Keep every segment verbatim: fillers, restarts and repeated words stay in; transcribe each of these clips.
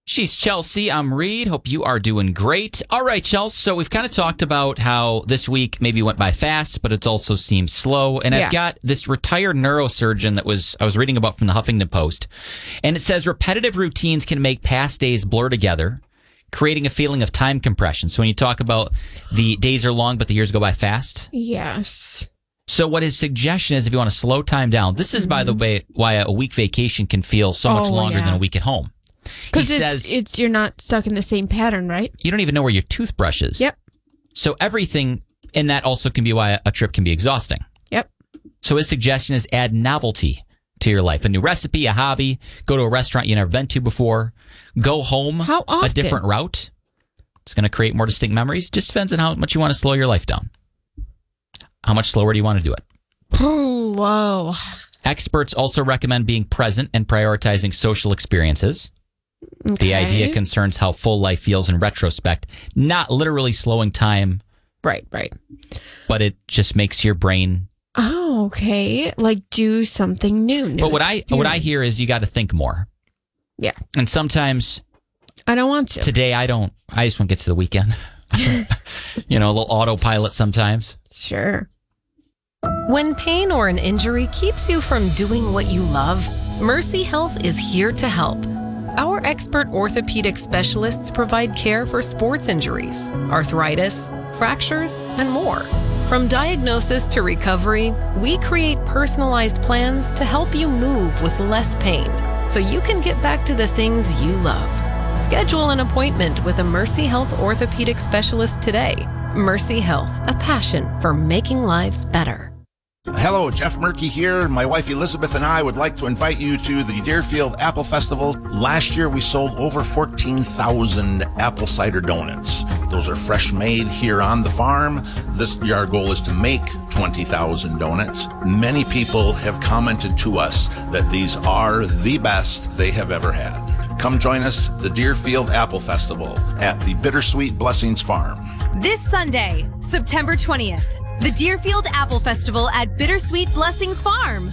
She's Chelsea. I'm Reed. Hope you are doing great. All right, Chelsea. So we've kind of talked about how this week maybe went by fast, but it also seems slow. And yeah. I've got this retired neurosurgeon that was I was reading about from the Huffington Post. And it says repetitive routines can make past days blur together, creating a feeling of time compression. So when you talk about the days are long, but the years go by fast. Yes. So what his suggestion is, if you want to slow time down, this is, mm-hmm. by the way, why a week vacation can feel so much oh, longer yeah. than a week at home. Because it's, it's you're not stuck in the same pattern, right? You don't even know where your toothbrush is. Yep. So everything, and that also can be why a trip can be exhausting. Yep. So his suggestion is add novelty to your life. A new recipe, a hobby, go to a restaurant you've never been to before, go home How often? a different route. It's going to create more distinct memories. Just depends on how much you want to slow your life down. How much slower do you want to do it? Oh, whoa. Experts also recommend being present and prioritizing social experiences. Okay. The idea concerns how full life feels in retrospect, not literally slowing time. Right, right. But it just makes your brain. Oh, okay. Like do something new. new but what experience. I what I hear is you got to think more. Yeah. And sometimes I don't want to. Today I don't. I just want to get to the weekend. You know, a little autopilot sometimes. Sure. When pain or an injury keeps you from doing what you love, Mercy Health is here to help. Our expert orthopedic specialists provide care for sports injuries, arthritis, fractures, and more. From diagnosis to recovery, we create personalized plans to help you move with less pain so you can get back to the things you love. Schedule an appointment with a Mercy Health orthopedic specialist today. Mercy Health, a passion for making lives better. Hello, Jeff Murky here. My wife Elizabeth and I would like to invite you to the Deerfield Apple Festival. Last year we sold over fourteen thousand apple cider donuts. Those are fresh made here on the farm. This year our goal is to make twenty thousand donuts. Many people have commented to us that these are the best they have ever had. Come join us at the Deerfield Apple Festival at the Bittersweet Blessings Farm. This Sunday, September twentieth, the Deerfield Apple Festival at Bittersweet Blessings Farm.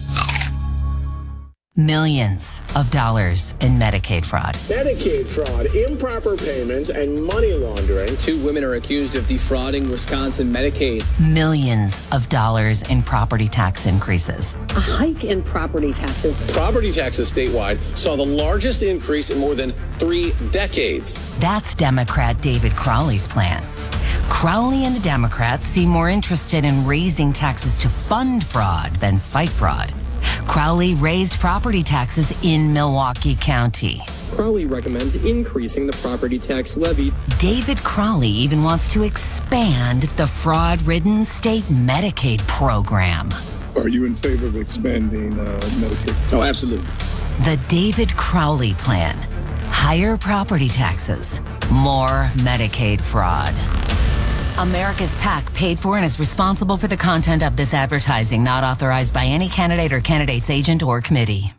Millions of dollars in Medicaid fraud. Medicaid fraud, improper payments, and money laundering. Two women are accused of defrauding Wisconsin Medicaid. Millions of dollars in property tax increases. A hike in property taxes. Property taxes statewide saw the largest increase in more than three decades. That's Democrat David Crowley's plan. Crowley and the Democrats seem more interested in raising taxes to fund fraud than fight fraud. Crowley raised property taxes in Milwaukee County. Crowley recommends increasing the property tax levy. David Crowley even wants to expand the fraud-ridden state Medicaid program. Are you in favor of expanding uh, Medicaid? Oh, absolutely. The David Crowley plan. Higher property taxes, more Medicaid fraud. America's PAC paid for and is responsible for the content of this advertising, not authorized by any candidate or candidate's agent or committee.